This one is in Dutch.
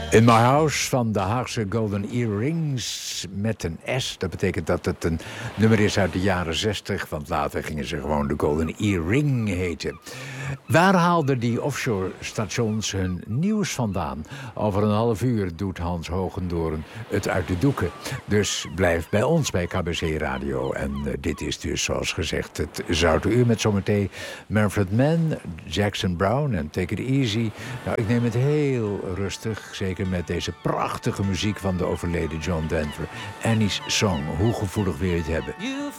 In My House van de Haagse Golden Earrings met een S. Dat betekent dat het een nummer is uit de jaren 60. Want later gingen ze gewoon de Golden Earring heten. Waar haalden die offshore stations hun nieuws vandaan? Over een half uur doet Hans Hogendoorn het uit de doeken. Dus blijf bij ons bij KBC Radio. En dit is dus zoals gezegd het Zoute Uur met zometeen Manfred Mann, Jackson Browne en Take It Easy. Nou, ik neem het heel rustig. Zeker met deze prachtige muziek van de overleden John Denver. Annie's Song. Hoe gevoelig wil je het hebben?